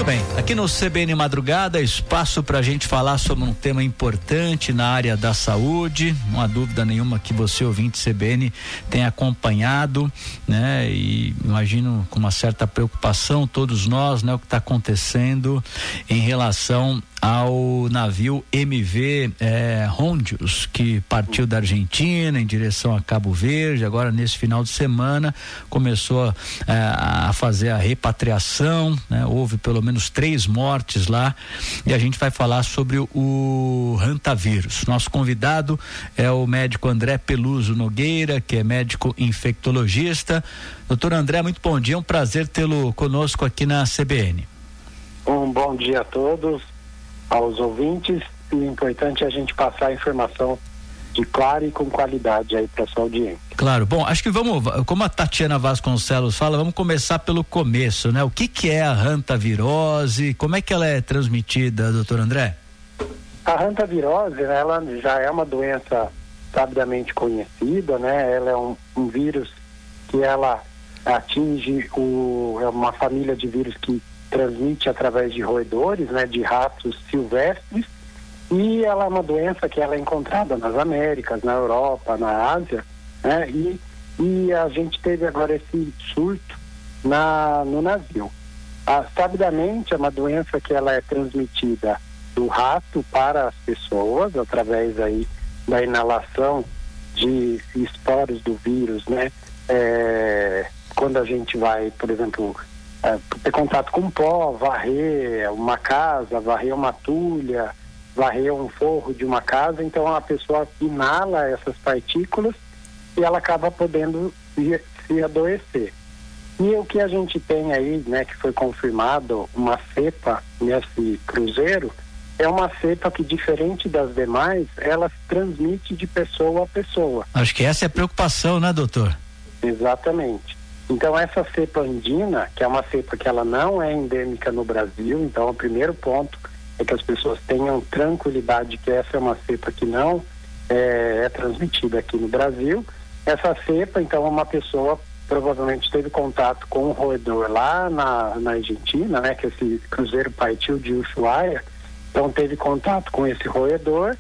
Muito bem, aqui no CBN Madrugada, espaço para a gente falar sobre um tema importante na área da saúde. Não há dúvida nenhuma que você, ouvinte CBN, tem acompanhado, né? E imagino com uma certa preocupação todos nós, né? O que está acontecendo em relação ao navio MV Hondios, que partiu da Argentina em direção a Cabo Verde. Agora, nesse final de semana, começou a fazer a repatriação, né? Houve pelo menos 3 mortes lá, e a gente vai falar sobre o hantavírus. Nosso convidado é o médico André Peluso Nogueira, que é médico infectologista. Doutor André, muito bom dia, é um prazer tê-lo conosco aqui na CBN. Um bom dia a todos, aos ouvintes, e o importante é a gente passar a informação de clara e com qualidade aí para sua audiência. Claro, bom, acho que como a Tatiana Vasconcelos fala, vamos começar pelo começo, né? O que é a hantavirose, como é que ela é transmitida, doutor André? A hantavirose, ela já é uma doença sabidamente conhecida, né? Ela é um vírus que ela atinge é uma família de vírus que transmite através de roedores, né? De ratos silvestres. E ela é uma doença que ela é encontrada nas Américas, na Europa, na Ásia, né? E a gente teve agora esse surto no navio. Sabidamente é uma doença que ela é transmitida do rato para as pessoas, através aí da inalação de esporos do vírus, né? Quando a gente vai, por exemplo, ter contato com pó, varrer uma casa, varrer uma tulha, varrer um forro de uma casa, então a pessoa inala essas partículas e ela acaba podendo se adoecer. E o que a gente tem aí, né, que foi confirmado, uma cepa nesse cruzeiro, é uma cepa que, diferente das demais, ela se transmite de pessoa a pessoa. Acho que essa é a preocupação, né, doutor? Exatamente. Então essa cepa andina, que é uma cepa que ela não é endêmica no Brasil, então o primeiro ponto é que as pessoas tenham tranquilidade que essa é uma cepa que não é transmitida aqui no Brasil. Essa cepa, então, uma pessoa provavelmente teve contato com um roedor lá na Argentina, né, que esse cruzeiro partiu de Ushuaia, então teve contato com esse roedor,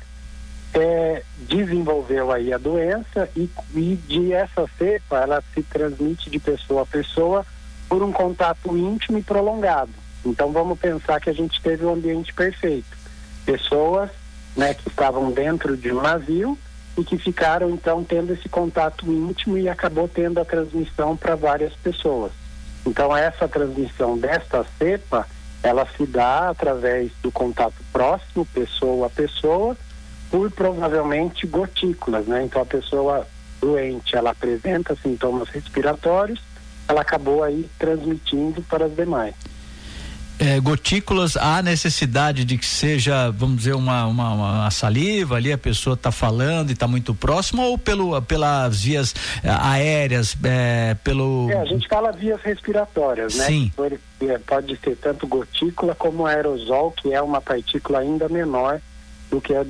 desenvolveu aí a doença e de essa cepa ela se transmite de pessoa a pessoa por um contato íntimo e prolongado. Então vamos pensar que a gente teve um ambiente perfeito. Pessoas, né, que estavam dentro de um navio e que ficaram então tendo esse contato íntimo e acabou tendo a transmissão para várias pessoas. Então essa transmissão desta cepa, ela se dá através do contato próximo, pessoa a pessoa, por provavelmente gotículas, né? Então a pessoa doente, ela apresenta sintomas respiratórios, ela acabou aí transmitindo para as demais. Gotículas, há necessidade de que seja, vamos dizer, uma saliva ali, a pessoa está falando e está muito próximo, ou pelas vias aéreas, a gente fala vias respiratórias, né? Sim. Pode ser tanto gotícula como aerosol, que é uma partícula ainda menor do que a